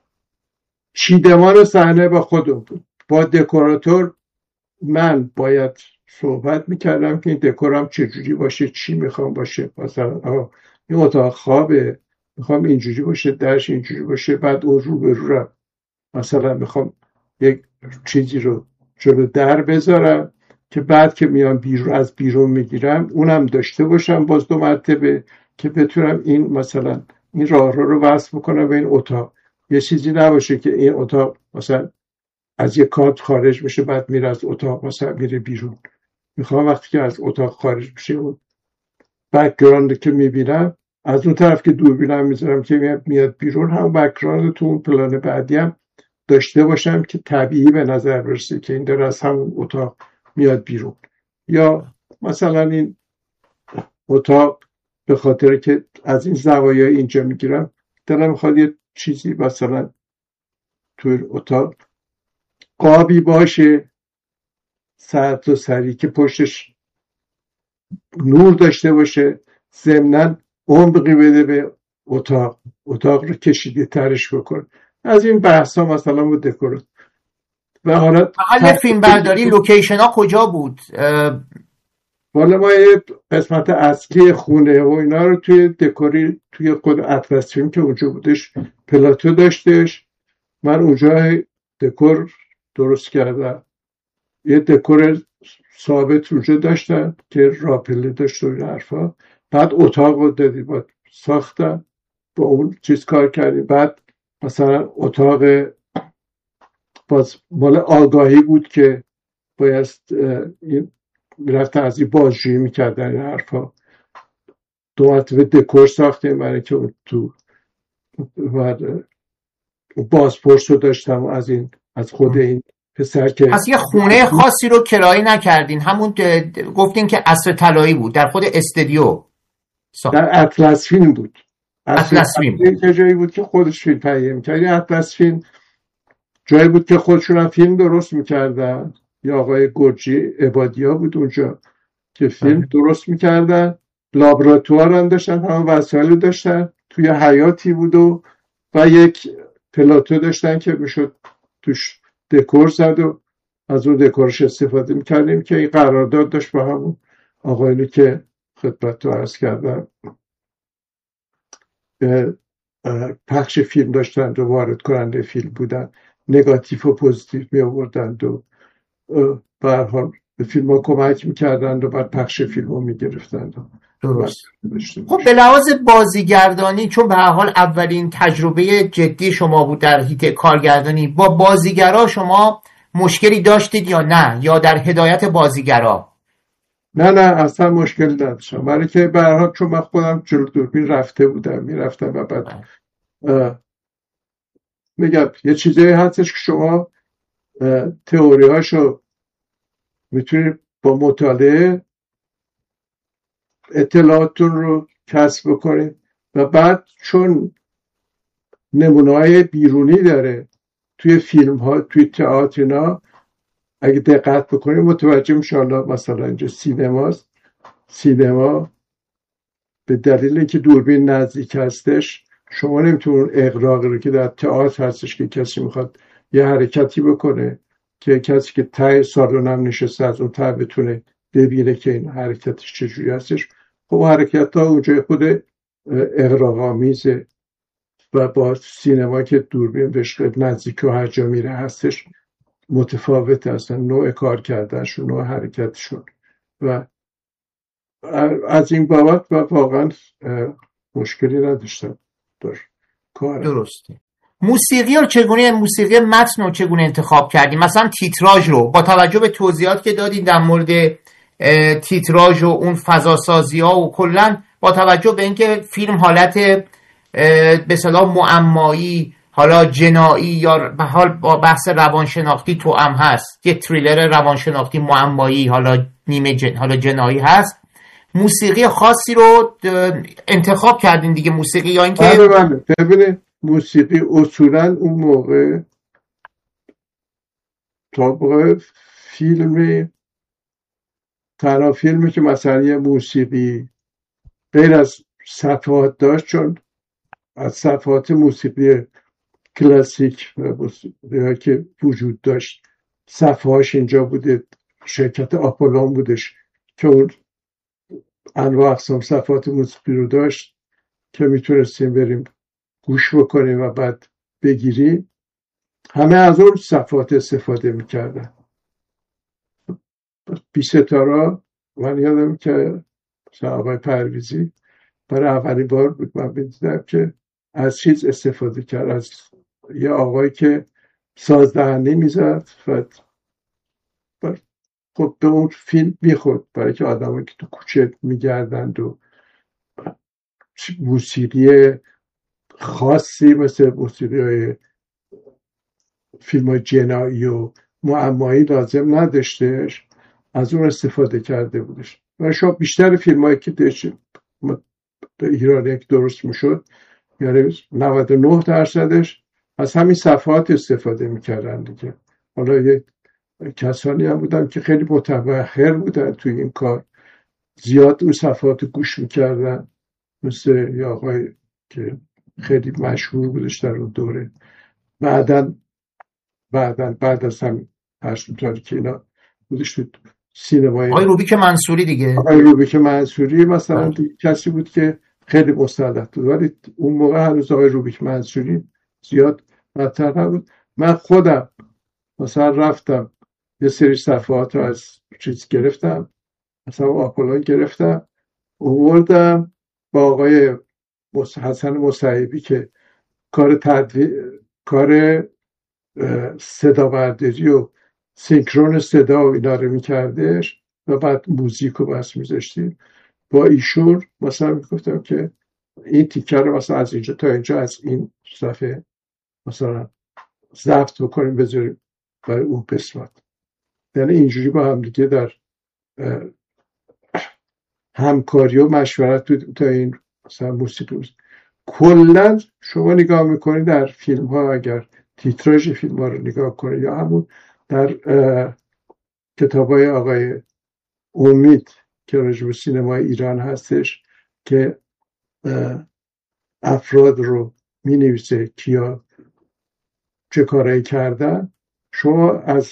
Speaker 1: چیدمان صحنه با خودم بود، با دکوراتور من باید صحبت میکردم که این دکورم چجوری باشه، چی میخوام باشه. مثلا آه این اتاق خوابه، میخوام اینجوری باشه، درش اینجوری باشه، بعد اون رو به رو مثلا میخوام یک چیزی رو جلو در بذارم که بعد که میام بیرون از بیرون میگیرم اونم داشته باشم باز دو مرتبه که بتونم این مثلا این راه رو رو وصل بکنم به این اتاق. یه چیزی نباشه که این اتاق مثلا از یک کادر خارج میشه بعد میره از اتاق مثلا میره بیرون. میخوام وقتی که از اتاق خارج میشه اون بک‌گراند که میبینم از اون طرف که دوربینم میذارم که میاد بیرون هم بک‌گراند تو اون پلان بعدی هم داشته باشم که طبیعی به نظر برسه که این داره از همون اتاق میاد بیرون. یا مثلا این اتاق به خاطر که از این زوایای اینجا میگیرم دلم میخواد یه چیزی مثلا تو اتاق قابی باشه سر تا سری که پشتش نور داشته باشه، ضمناً عمقی بده به اتاق، اتاق رو کشیده ترش بکن. از این بحث ها مثلا با دکورات و حالا
Speaker 2: محل فیلم برداری لوکیشن ها کجا بود؟
Speaker 1: والا ما یه قسمت اصلی خونه و اینا رو توی دکوری توی خود اطلس فیلم که اونجا بودش پلاتو داشتش، من اونجا دکور درست کردم. یه دکور ثابت اونجا داشتن که راپله داشت و این حرفا. بعد اتاق رو دادی با ساختن با اون چیز کار کردیم. بعد مثلا اتاق باز مال آگاهی بود که بایست میرفتن از این بازجویی میکردن این حرفا. دو مرتبه دکور ساختیم برای که اون تو بازپرس رو داشتم از این از خود این پسر که
Speaker 2: پس یه خونه خاصی رو کرایه نکردین، همون گفتین که عصر طلایی بود در خود استودیو
Speaker 1: در اطلس فیلم بود.
Speaker 2: اطلس فیلم
Speaker 1: که جایی بود که خودش فیلم تهیه میکرد. اطلس فیلم جایی بود که خودشون هم فیلم درست میکردن. یا آقای گرجی عبادیا بود اونجا که فیلم درست میکردن. لابراتوار هم داشتن، همه وسایل داشتن، توی حیاتی بود و و یک پلاتو داشتن که میشد توش دکور زد و از اون دکورش استفاده میکردیم که این قرارداد داشت با همون آقایونی که خدمت تو عرض کردم پخش فیلم داشتند و وارد کننده فیلم بودن، نگاتیو و پوزیتیو می آوردند و به هر حال به فیلم ها کمک میکردند و بعد پخش فیلم ها میگرفتند.
Speaker 2: درست. خب به لحاظ بازیگردانی، چون به هر حال اولین تجربه جدی شما بود در حیطه کارگردانی، با بازیگرا شما مشکلی داشتید یا نه، یا در هدایت بازیگرا؟
Speaker 1: نه نه اصلا مشکلی نداشتم، برای که به هر حال چون من خودم جلو دوربین رفته بودم میرفتم و بعد میگم یه چیزایی هستش که شما تئوری هاشو میتونید با مطالعه اطلاعاتون رو کسب بکنید و بعد چون نمونه‌های بیرونی داره توی فیلم ها توی تئاتر اینا اگه دقت بکنید متوجه میشه. حالا مثلا اینجا سینماست، سینما به دلیل اینکه دوربین نزدیک هستش شما نمیتونید اغراقی رو که در تئاتر هستش که کسی میخواد یه حرکتی بکنه که کسی که ته سالن هم نشسته از اون ته بتونه ببینه که این حرکتش چجوری هستش. خب حرکت ها اونجا خود اغراق‌آمیزه و با سینما که دوربین بهش نزدیک و هر جا میره هستش متفاوت هستن، نوع کار کردنشون، نوع حرکتشون، و از این بابت و واقعا مشکلی نداشتم در کارم.
Speaker 2: درسته. موسیقی رو چگونه موسیقی متن رو چگونه انتخاب کردیم؟ مثلا تیتراژ رو با توجه به توضیحات که دادین در مورد تیتراژ و اون فضاسازی ها و کلا با توجه به اینکه فیلم حالت به اصطلاح معمایی، حالا جنایی یا به حال با بحث روانشناختی توأم هست، یه تریلر روانشناختی معمایی حالا نیمه جن، حالا جنایی هست، موسیقی خاصی رو انتخاب کردین دیگه؟ موسیقی یا اینکه
Speaker 1: بله بله ببینید موسیقی اصولا اون موقع تا موقع فیلم تنها فیلمی که مثلا یه موسیقی غیر از صفحات داشت، چون از صفحات موسیقی کلاسیک و موسیقی که وجود داشت صفحاش اینجا بوده، شرکت آپولون بودش که اون انواع اقسام صفحات موسیقی رو داشت که میتونستیم بریم گوش بکنیم و بعد بگیریم. همه از اون صفحات استفاده میکردن. بی ستارا من یادم که آقای پرویزی برای اولین بار بود من دیدم که از چیز استفاده کرد، از یه آقایی که سازدهنی میزد و خب به اون فیلم میخورد، برای که آدمایی که تو کوچه میگردند و موسیقی خاصی مثل موسیقی های فیلم های جنایی و معمایی لازم نداشتش، از اون استفاده کرده بودش. و شما بیشتر فیلم هایی که در ایران که درست میشد یعنی نود و نه درصدش از همین صفحات استفاده میکردن دیگه. حالا یک کسانی هم بودن که خیلی متبحر بودن توی این کار، زیاد اون صفحات گوش میکردن، مثل یه آقای که خیلی مشهور بودش در اون دوره. بعدن بعدن بعد از هم هشتم که اینا بودش تو سینمای
Speaker 2: آقای روبیک منصوری دیگه.
Speaker 1: آقای روبیک منصوری مثلا دیگه کسی بود که خیلی مستعد بود، ولی اون موقع هنوز آقای روبیک منصوری زیاد مطرح نبود. من خودم مثلا رفتم یه سری صفحات رو از چیز گرفتم، مثلا آپولون گرفتم، آوردم با آقای حسن مصیبی که کار تدوین کار صدا برداری و سینکرون صدا و اینا رو میکردش و بعد موزیک رو بس میذاشتیم با ایشون. مثلا میگفتم که این تیکه رو مثلا از اینجا تا اینجا از این صفحه مثلا ضبط بکنیم بذاریم برای اون قسمت. یعنی اینجوری با هم دیگه در همکاری و مشورت بود تا این مثلا موسیقی بود. کلا شما نگاه میکنید در فیلم ها، اگر تیتراژ فیلم ها رو نگاه کنید یا همون در کتاب های آقای امید که راجع به سینمای ایران هستش که افراد رو می نویسه کیا چه کارایی کردن، شما از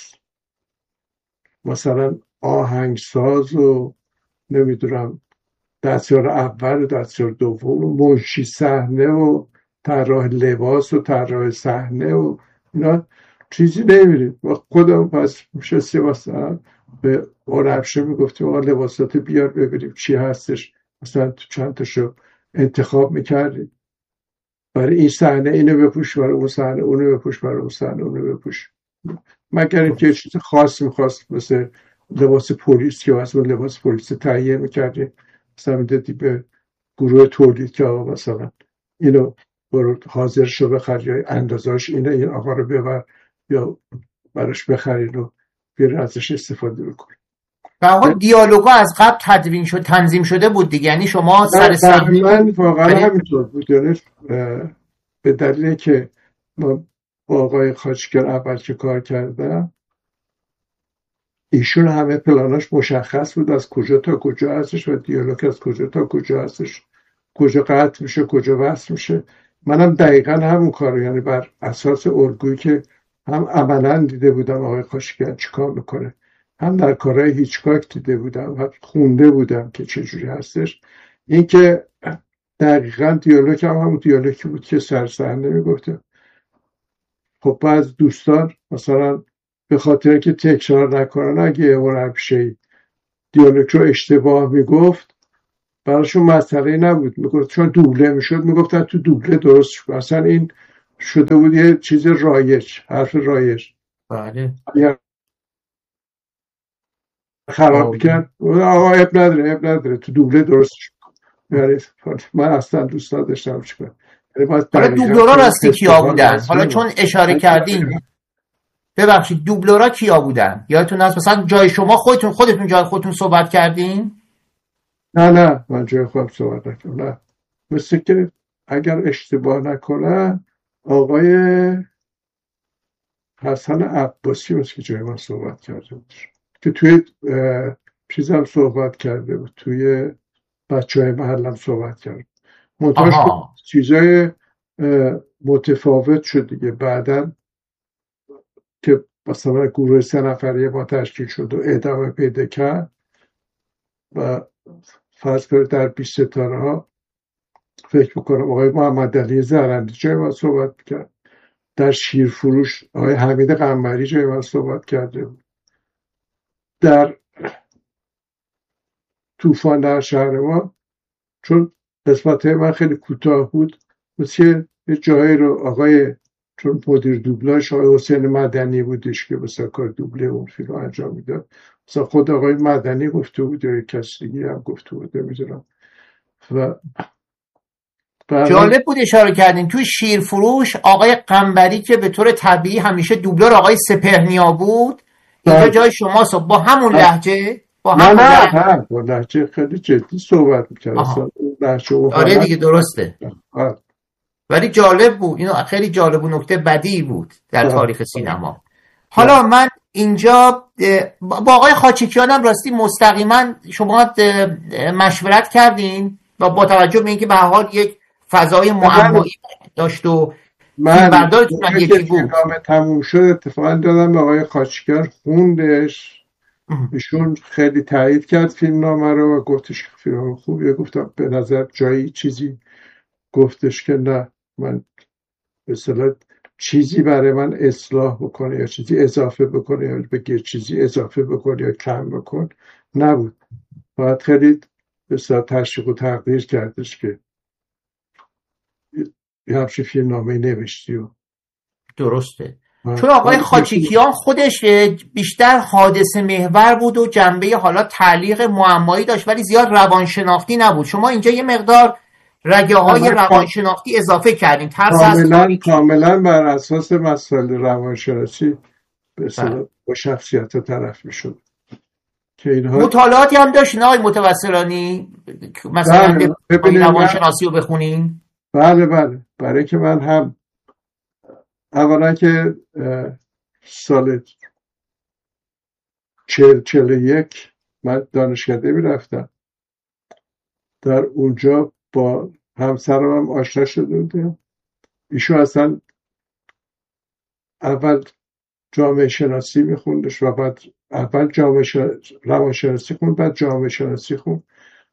Speaker 1: مثلا آهنگساز و نمیدونم دستیار اول و دستیار دوم و منشی صحنه و طراح لباس و طراح صحنه و اینا چیزی نمیرید. و خودم پس میشستی مثلا به هنرپیشه میگفتیم آقا لباسات بیار ببینیم چی هستش، مثلا تو چند تاشو انتخاب میکردیم، برای این صحنه اینو بپوش، برای اون صحنه اونو بپوش، برای اون صحنه اونو بپوش. مگر اینکه یه چیز خاص میخواست مثل لباس پلیس که واسه لباس پلیس تهیه میکردیم، مثلا میدادی به گروه تولید که آقا مثلا اینو برو حاضر شو بخر یا اندازاش اینه، این آقا رو ببر یا براش بخرین و بیرون ازش استفاده بکن.
Speaker 2: و آقا دیالوگا از قبل تدوین شد تنظیم شده بود دیگه، یعنی شما سر صحنه
Speaker 1: من واقعا همینطور بود. یعنی به دلیل که ما با آقای خاچگر اول که کار کردم ایشون همه پلاناش مشخص بود از کجا تا کجا هستش و دیالوگ از کجا تا کجا هستش، کجا قطع میشه کجا وصل میشه. منم دقیقا همون کارو، یعنی بر اساس الگویی که هم عملا دیده بودم آقای خاچگر چیکار میکنه، هم در کارهای هیچکاک دیده بودم و خونده بودم که چجوری هستش. این که دقیقا دیالوگ هم همون دیالوگی بود که سر صحنه میگفتم. خب بعض دوستان مثلا به خاطر که تکرار نکنن اگه یه هنرپیشه دیالوگ رو اشتباه میگفت براشون مسئله نبود، میگفت چون دوبله میشد میگفتن تو دوبله درست شد. اصلا این شده بود یه چیز رایج، حرف رایج.
Speaker 2: بله.
Speaker 1: اگر خراب کرد آقا اب نداره اب نداره تو دوبله درست شد. یعنی من اصلا دوست نداشتم چیکار.
Speaker 2: حالا دوبلورا راستی کیا بودن؟ حالا چون اشاره کردین، ببخشید دوبلورا کیا بودن؟ یادتون هست مثلا جای شما خودتون خودتون جای خودتون صحبت کردین؟
Speaker 1: نه نه من جای خودم صحبت نکردم. نه مثل که اگر اشتباه نکنم آقای حسن عباسی مثل که جای من صحبت کرده بود که توی چیزم صحبت کرده بود، توی بچه های محلم صحبت کرد. منتاش چیزای متفاوت شد دیگه بعدن که مثلا گروه سه نفره ما تشکیل شد و ادامه پیدا کرد و فرض کنید در بیست ستاره ها فکر بکنم آقای محمد علی زرندی جای من صحبت کرد، در شیرفروش آقای حمید قنبری جای من صحبت کرده بود، در طوفان در شهر ما چون قسمت من خیلی کوتاه بود مثل یه جایی رو آقای چون مدیر دوبلاژ آقای حسین مدنی بودش که مثلا کار دوبله اون فیلم انجام میداد، مثلا خود آقای مدنی گفته بود یا کسی دیگه هم گفته بود نمیدونم. و
Speaker 2: جالب بود اشاره کردین توی شیرفروش آقای قنبری که به طور طبیعی همیشه دوبلور آقای سپهرنیا بود، اینجا جای شماست با همون لهجه؟ با
Speaker 1: همون لهجه؟ نه نه با لهجه خیلی جدی صحبت میکرد.
Speaker 2: آره دیگه درسته. آه. ولی جالب بود، اینو خیلی جالب و نکته بدی بود در آه. تاریخ سینما. حالا آه. من اینجا با آقای خاچیکیانم راستی مستقیما شما مشورت کردین و با توجه به اینکه به هر حال یک فضای معمایی داشت و
Speaker 1: من بردارتون هم یکی بود. من تموم شد اتفاقا دادم به آقای خاچیکیان خوندش، ایشون خیلی تایید کرد فیلم نامه رو و گفتش که فیلم خوبیه. گفتم به نظر جایی چیزی گفتش که نه من به اصطلاح چیزی برای من اصلاح بکنه یا چیزی اضافه بکنه یا بگه چیزی اضافه بکنه یا کم بکن نبود. باید خیلی به اصطلاح تشویق و تقدیر کردش که یه همچین فیلم نامه نوشتی و
Speaker 2: درسته. چون آقای خاچیکیان خودش بیشتر حادثه محور بود و جنبه حالا تعلیق معمایی داشت ولی زیاد روانشناختی نبود. شما اینجا یه مقدار رگه های روانشناختی اضافه کردین.
Speaker 1: کاملا کاملا بر اساس مسائل روانشناسی به اصطلاح با شخصیت طرف میشد که اینها
Speaker 2: مطالعاتی هم داشتین آقای متوسلانی مثلا ببینید روانشناسی رو بخونین؟
Speaker 1: بله بله برای که من هم اولا که سال چهل چهل یک من دانشکده می رفتم، در اونجا با همسرم هم آشنا شده بودم. ایشون اصلا اول جامعه شناسی می خوندش و بعد اول جامعه شناسی روانشناسی خوند بعد جامعه شناسی خوند.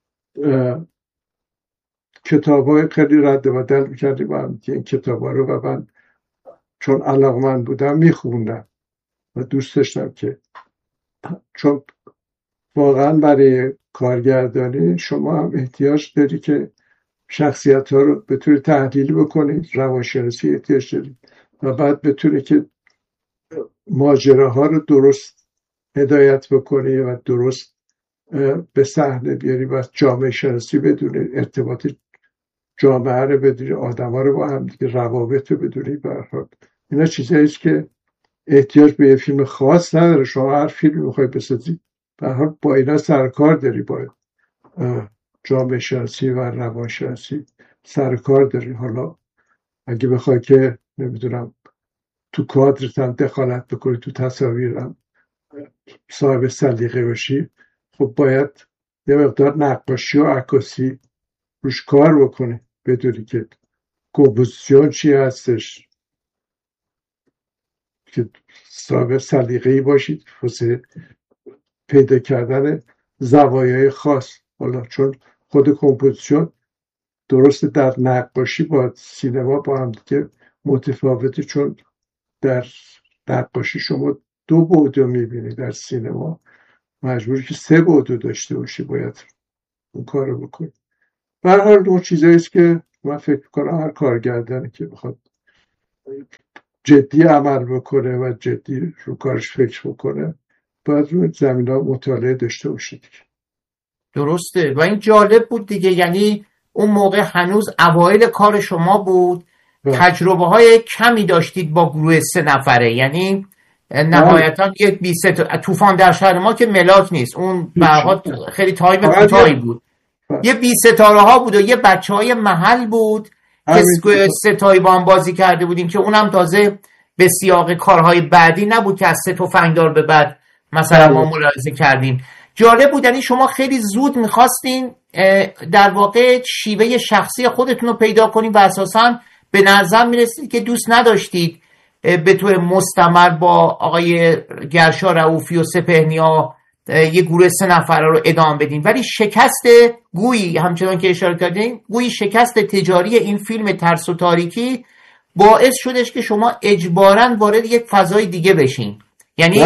Speaker 1: کتاب های خیلی رد و بدل می کردیم هم که این کتاب ها رو و من چون علاقمند بودم می خوندم و دوست داشتم که چون واقعا برای کارگردانی شما هم احتیاج داری که شخصیت ها رو به طور تحلیلی بکنید، روانشناسی احتیاج دارید و بعد به طوری که ماجراها رو درست هدایت بکنی و درست به صحنه بیاری و جامعه شناسی بدونی، ارتباط جامعه رو بدونی، آدم ها رو با هم دیگه روابط رو بدونی. برحال اینا چیزاییست که احتیاج به یه فیلم خاص نداره. شما هر فیلمی میخوای بسازی برحال با اینا سرکار داری، با جامعه شناسی و روانشناسی سرکار داری. حالا اگه بخوای که نمیدونم تو کادرت هم دخالت بکنی، تو تصاویرم صاحب سلیقه باشی، خب باید یه مقدار نقاشی و عکاسی روش کار بکنی، بدونی که کمپوزیشن چی هستش، که صاحب سلیقه‌ای باشید واسه پیدا کردن زوایای خاص. حالا چون خود کمپوزیشن درست در نقاشی با سینما با هم دیگه متفاوته، چون در نقاشی شما دو بعد میبینی در سینما، مجبوری که سه بعد داشته باشی، باید اون کارو بکنی. به هر حال اون چیزایی است که من فکر میکنم هر کارگردانی که بخواد جدی عمل بکنه و جدی رو کارش فکر بکنه باید رو زمین ها مطالعه داشته باشید.
Speaker 2: درسته و این جالب بود دیگه، یعنی اون موقع هنوز اوایل کار شما بود، تجربه های کمی داشتید با گروه سه نفره، یعنی نهایتا یک بی سه طوفان در شهر ما که ملاک نیست، اون برها خیلی تایم کوتاهی بود، یه بی ستاره ها بود و یه بچه های محل بود که ستایی با هم بازی کرده بودیم که اونم تازه به سیاق کارهای بعدی نبود که از سه تفنگدار به بعد مثلا ما ملاحظه کردیم. جالب بود، یعنی شما خیلی زود میخواستین در واقع شیوه شخصی خودتون رو پیدا کنین و اساساً به نظر میرسید که دوست نداشتید به طور مستمر با آقای گرشا رؤوفی و سپهریا یه گروه سه نفره رو ادامه بدین، ولی شکست گویی همچنان که اشاره کردین، گویی شکست تجاری این فیلم ترس و تاریکی باعث شدش که شما اجباراً وارد یک فضای دیگه بشین. یعنی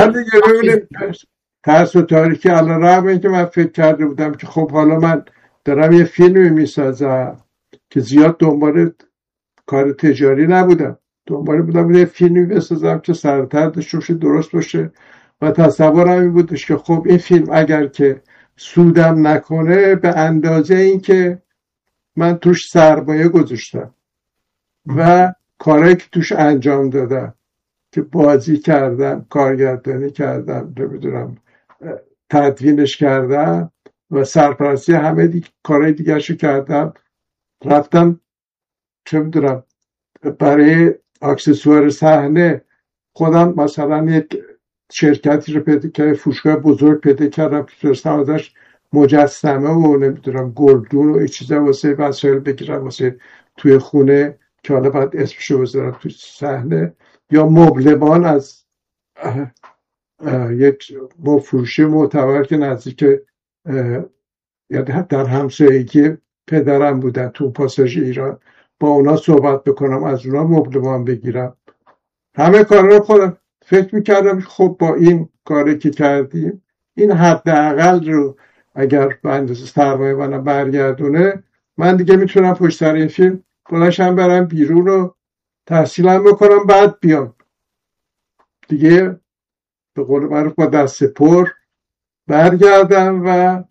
Speaker 1: ترس و تاریکی الان رغم اینکه من فکر کرده بودم که خب حالا من دارم یه فیلمی میسازم که زیاد دنبال کار تجاری نبودم، دنبال بودم یه فیلمی بسازم که سرتر داشته درست باشه و تصورم این بودش که خب این فیلم اگر که سودم نکنه به اندازه این که من توش سرمایه گذاشتم و کارهایی که توش انجام دادم که بازی کردم، کارگردانی کردم، نمیدونم تدوینش کردم و سرپرستی همه دی... کارهای دیگرشو کردم، رفتم چه میدونم برای اکسسوار صحنه خودم مثلا یک شرکتی رو پیدا کردم، فروشگاه بزرگ پیدا کردم که تونستم ازش مجسمه و نمیدونم گلدون و این چیزا واسه وسایل بگیرم واسه توی خونه که حالا باید اسمشو بذارم توی صحنه، یا مبلمان از اه اه یک فروشی معتبر که نزدیک در همسایگی پدرم بودن تو پاساژ ایران، با اونا صحبت بکنم، از اونا مبلمان بگیرم. همه کارا رو خودم فکر میکردم خب با این کاری که کردیم این حداقل رو اگر به اندازه سرمایه منم برگردونه من دیگه میتونم پشت سر این فیلم بلاشم برم بیرون رو تحصیلم بکنم، بعد بیام دیگه به قول معروف با دست پر برگردم و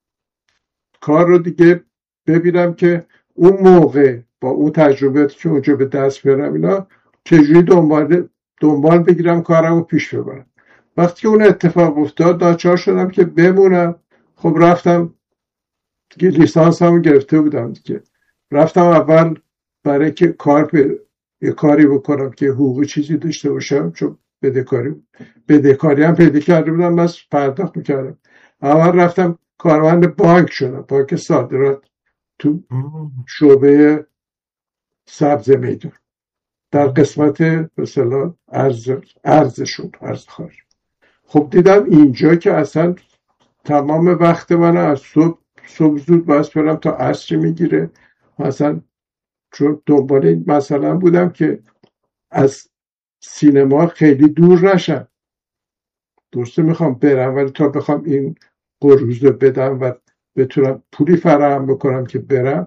Speaker 1: کار رو دیگه ببینم که اون موقع با اون تجربیاتی که اونجا به دست بیارم اینا چجوری دنبال دنبال بگیرم کارم رو پیش ببرم. وقتی که اون اتفاق افتاد ناچار شدم که بمونم. خب رفتم دیگه، لیسانس هم گرفته بودم دیگه، رفتم اول برای که کار به یه کاری بکنم که حقوقی چیزی داشته باشم، چون بدهکاری بدهکاری هم پیدا کرده بودم، بس پرداخت میکردم. اول رفتم کارمند بانک شدم، بانک صادرات تو شعبه سبز میدون در قسمت مثلا ارز ارزشون ارز خارج. خب دیدم اینجا که اصلا تمام وقت من از صبح صبح زود باید برم تا عصر میگیره، مثلا چون دنبال این مثلا بودم که از سینما خیلی دور نشم. درسته میخوام برم ولی تا بخوام این قروض رو بدم و بتونم پولی فراهم بکنم که برم،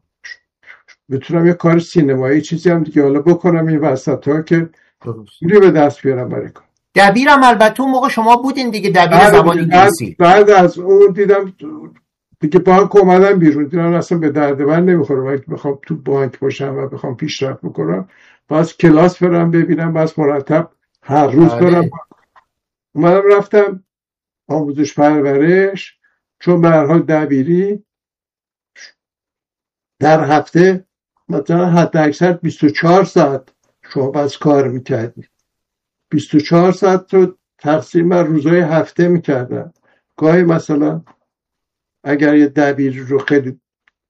Speaker 1: بتونم یه کار سینمایی چیزی هم دیگه حالا بکنم این وسط ها که پولی به دست بیارم برای کار.
Speaker 2: دبیرم البته اون موقع شما بودین دیگه، دبیر زبان انگلیسی.
Speaker 1: بعد از اون دیدم دیگه بانک اومدم بیرون، دیدم اصلا به درد من نمیخوره وقتی بخوام تو بانک باشم و بخوام پیشرفت بکنم، باز کلاس برم ببینم، باز مرتب هر روز برم. اومدم رفتم آموزش پرورش، چون به هر حال دبیری در هفته مثلا حد اکثر بیست و چهار ساعت شما بس کار میکردی، بیست و چهار ساعت رو تقسیم بر روزهای هفته میکردم. گاهی مثلا اگر یه دبیر رو خیلی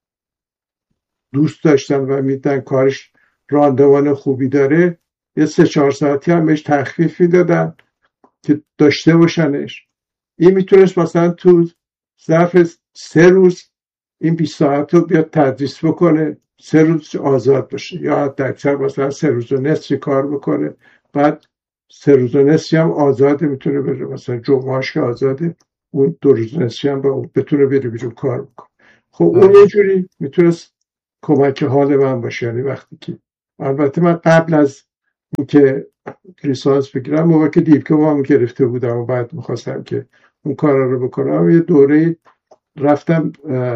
Speaker 1: دوست داشتن و میدن کارش راندوان خوبی داره، یه سه چهار ساعتی هم بهش تخفیف میدادن که داشته باشنش. این میتونست مثلا تو ظرف سه روز این بیست ساعت رو بیاد تدریس بکنه، سه روز آزاد باشه، یا حتی اکثر مثلا سه روز و نصفی کار بکنه، بعد سه روز و نصفی هم آزاده میتونه بره، مثلا جمعهاش که آزاده اون دو روز و نصفی هم با بتونه بره بیرون کار بکنه. خب اون یه جوری میتونست کمک حال من باشه. یعنی وقتی که البته من قبل از اون که لیسانس بگیرم موقع که دیپلم هم گرفته بودم و بعد میخواستم که اون کارا رو بکنم یه دوره رفتم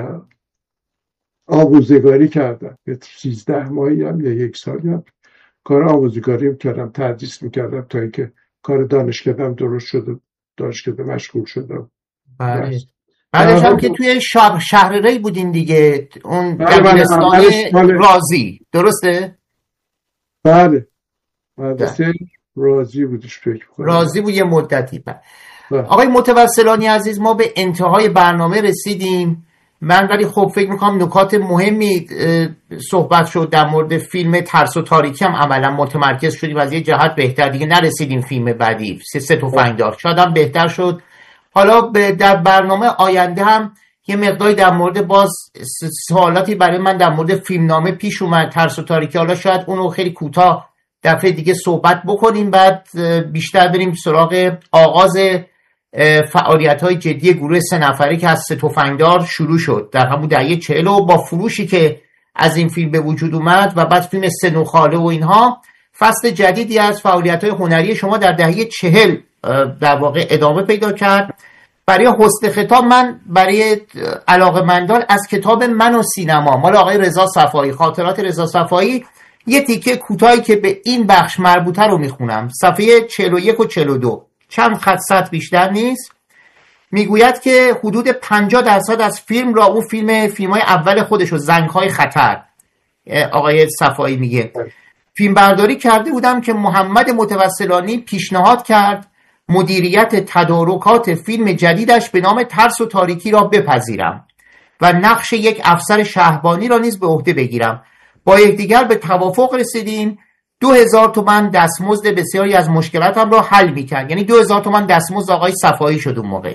Speaker 1: آموزگاری کردم، یه سیزده ماهی هم یا یک سالی هم کار آموزگاری میکردم، تدریس میکردم تا اینکه کار دانشکده‌ام درست شد، دانشکده مشغول شدم.
Speaker 2: بله. بعدش هم که توی شهر شهر ری بودین دیگه، اون دبیرستان رازی، درسته؟
Speaker 1: بله مدرسه رازی بودش فکر کنم.
Speaker 2: رازی بود یه مدتی. بعد آقای متوسلانی عزیز، ما به انتهای برنامه رسیدیم. من ولی خب فکر میکنم نکات مهمی صحبت شد در مورد فیلم ترس و تاریکی، هم عملا متمرکز شدیم از یه جهت بهتر، دیگه نرسیدیم فیلم بعدی سه, سه تفنگدار، شاید هم بهتر شد. حالا در برنامه آینده هم یه مقداری در مورد باز سوالاتی برای من در مورد فیلمنامه پیش اومد، ترس و تاریکی، حالا شاید اونو خیلی کوتاه دفعه دیگه صحبت بکنیم، بعد بیشتر بریم سراغ آغاز فعالیت‌های جدی گروه سه نفره که از سه تفنگدار شروع شد در همون دهه چهل و با فروشی که از این فیلم به وجود اومد و بعد فیلم سه نوخاله و اینها، فصل جدیدی از فعالیت‌های هنری شما در دهه چهل در واقع ادامه پیدا کرد. برای حسن خطاب من برای علاقه‌مندان از کتاب من و سینما مال آقای رضا صفایی، خاطرات رضا صفایی، یه تیکه کوتاهی که به این بخش مربوطه رو میخونم. صفحه چهل و یک و چهل و دو، چند خط سطر بیشتر نیست. میگوید که حدود پنجاه درصد از فیلم را، اون فیلم فیلم‌های اول خودشو زنگ‌های خطر، آقای صفایی میگه، فیلم برداری کرده بودم که محمد متوسلانی پیشنهاد کرد مدیریت تدارکات فیلم جدیدش به نام ترس و تاریکی را بپذیرم و نقش یک افسر شهربانی را نیز به عهده بگیرم. با یکدیگر به توافق رسیدیم. دو هزار تومان دستمزد بسیاری از مشکلاتم را حل میکرد. یعنی دو هزار تومان دستمزد آقای صفایی شد اون موقع.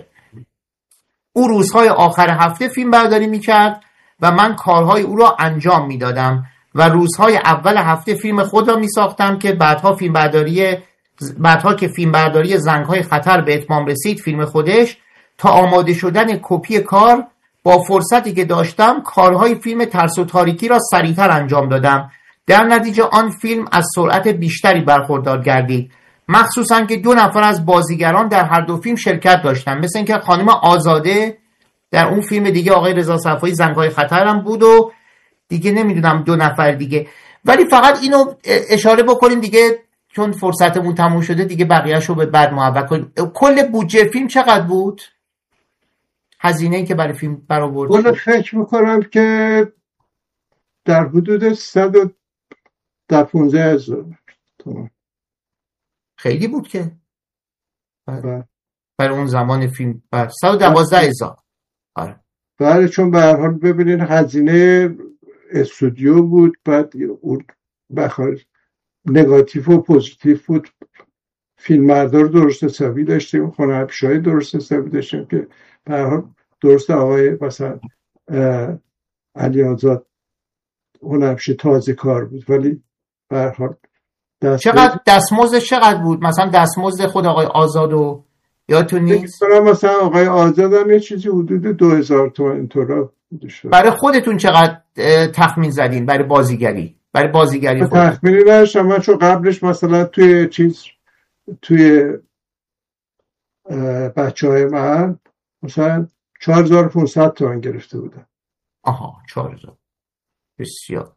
Speaker 2: او روزهای آخر هفته فیلم برداری میکرد و من کارهای او را انجام میدادم و روزهای اول هفته فیلم خود را میساختم که بعدها فیلم برداری بعدها که فیلم برداری زنگ‌های خطر به اتمام رسید، فیلم خودش، تا آماده شدن کپی کار با فرصتی که داشتم کارهای فیلم ترس و تاریکی را سریعتر انجام دادم. در نتیجه آن فیلم از سرعت بیشتری برخوردار گردید، مخصوصا که دو نفر از بازیگران در هر دو فیلم شرکت داشتن، مثل اینکه خانم آزاده در اون فیلم دیگه آقای رضا صفایی زنگ‌های خطر هم بود و دیگه نمیدونم دو نفر دیگه. ولی فقط اینو اشاره بکنیم دیگه چون فرصتمون تموم شده دیگه، بقیه‌شو به بعد محول کنیم. کل بودجه فیلم چقدر بود؟ هزینه‌ای که برای فیلم برآورد
Speaker 1: شد؟ فکر می‌کنم که در حدود صد و پانزده هزار تومان.
Speaker 2: خیلی بود که برای, برای اون زمان فیلم بر صد و دوازده هزار. آره.
Speaker 1: بله، چون به هر حال ببینید هزینه استودیو بود، بعد اون بخار نگاتیو و پوزیتیو بود، فیلمبردار درست حسابی داشتیم، هنرپیشه‌های درست حسابی داشتیم که به هر حال درست آقای مثلا علی آزاد هنرپیشه تازه کار بود، ولی به هر حال
Speaker 2: چقدر دستمزدش چقدر بود؟ مثلا دستمزد خود آقای آزاد و یادتون نیست؟
Speaker 1: مثلا آقای آزاد هم یه چیزی حدود دو هزار تومان اینطورا بوده.
Speaker 2: برای خودتون چقدر تخمین زدین برای بازیگری؟ برای بازیگری خود
Speaker 1: تخمینی نداشتم من، چون قبلش مثلا توی چیز توی بچه های من مثلا چهار هزار و پانصد تومان گرفته بودم.
Speaker 2: آها، چهار هزار. بسیار.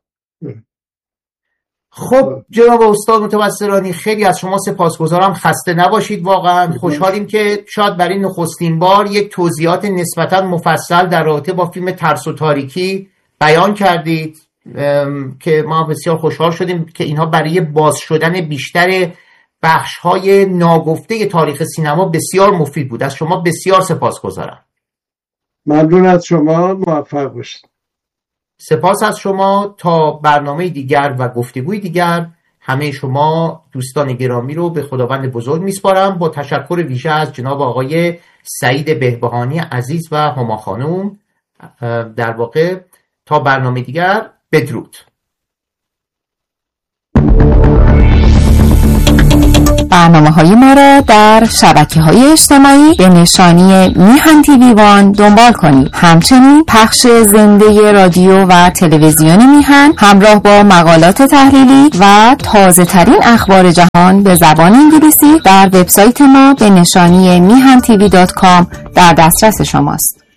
Speaker 2: خب جناب استاد متوسلانی، خیلی از شما سپاسگزارم. خسته نباشید، واقعا خوشحالیم که شاید برای نخستین بار یک توضیحات نسبتا مفصل در رابطه با فیلم ترس و تاریکی بیان کردید که ما بسیار خوشحال شدیم که اینها برای باز شدن بیشتر بخش‌های ناگفته تاریخ سینما بسیار مفید بود. از شما بسیار سپاسگزارم.
Speaker 1: ممنون از شما، موفق باشید.
Speaker 2: سپاس از شما. تا برنامه دیگر و گفتگوی دیگر همه شما دوستان گرامی رو به خداوند بزرگ میسپارم، با تشکر ویژه از جناب آقای سعید بهبهانی عزیز و هما خانم. در واقع تا برنامه دیگر، بدرود.
Speaker 3: برنامه‌های ما را در شبکه‌های اجتماعی به نشانی میهن تیوی وان دنبال کنید. همچنین پخش زنده رادیو و تلویزیون میهن همراه با مقالات تحلیلی و تازه ترین اخبار جهان به زبان انگلیسی در وبسایت ما به نشانی میهن تیوی دات کام در دسترس شماست.